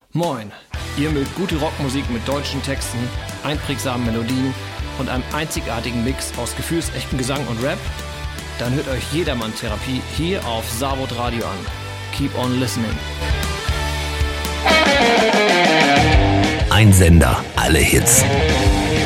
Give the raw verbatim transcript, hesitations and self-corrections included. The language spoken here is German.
Moin, ihr mögt gute Rockmusik mit deutschen Texten, einprägsamen Melodien und einem einzigartigen Mix aus gefühlsechten Gesang und Rap? Dann hört euch Jedermann Therapie hier auf Savod Radio an. Keep on listening. Ein Sender, alle Hits.